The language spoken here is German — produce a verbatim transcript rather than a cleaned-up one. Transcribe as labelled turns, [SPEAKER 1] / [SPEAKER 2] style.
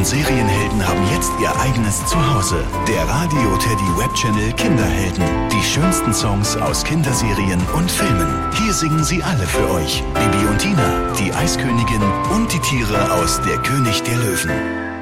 [SPEAKER 1] und Serienhelden haben jetzt ihr eigenes Zuhause. Der Radio Teddy Webchannel Kinderhelden. Die schönsten Songs aus Kinderserien und Filmen. Hier singen sie alle für euch. Bibi und Tina, die Eiskönigin und die Tiere aus Der König der Löwen.